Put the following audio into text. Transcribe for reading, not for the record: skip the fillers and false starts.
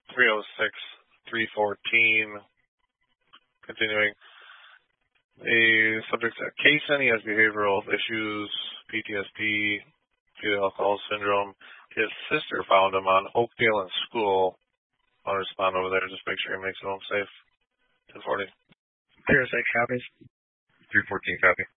306, 314. Continuing. The subject's at Kaysen. He has behavioral issues, PTSD, fetal alcohol syndrome. His sister found him on Oakdale in school. I'll respond over there. Just make sure he makes it home safe. 1040. 06 copies. 314 copy.